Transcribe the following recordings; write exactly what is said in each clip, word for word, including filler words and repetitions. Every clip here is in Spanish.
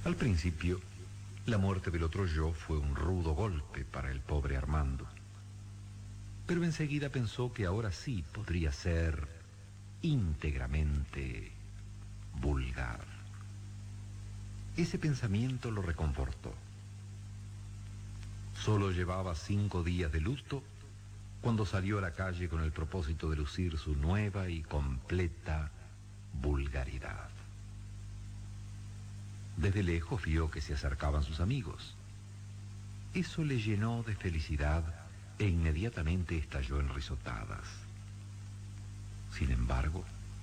Al principio, la muerte del otro yo fue un rudo golpe para el pobre Armando. Pero enseguida pensó que ahora sí podría ser íntegramente vulgar. Ese pensamiento lo reconfortó. Solo llevaba cinco días de luto cuando salió a la calle con el propósito de lucir su nueva y completa vulgaridad. Desde lejos vio que se acercaban sus amigos. Eso le llenó de felicidad e inmediatamente estalló en risotadas. Sin embargo,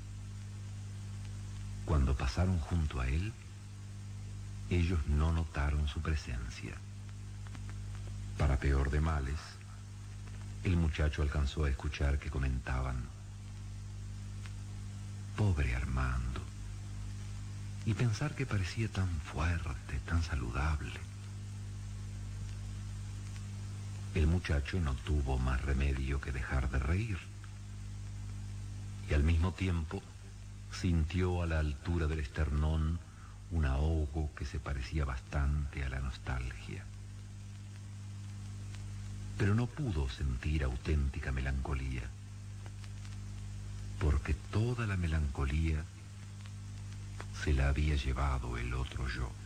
cuando pasaron junto a él, ellos no notaron su presencia. Para peor de males, el muchacho alcanzó a escuchar que comentaban: pobre Armando, y pensar que parecía tan fuerte, tan saludable. El muchacho no tuvo más remedio que dejar de reír, y al mismo tiempo sintió a la altura del esternón un ahogo que se parecía bastante a la nostalgia. Pero no pudo sentir auténtica melancolía, porque toda la melancolía se la había llevado el otro yo.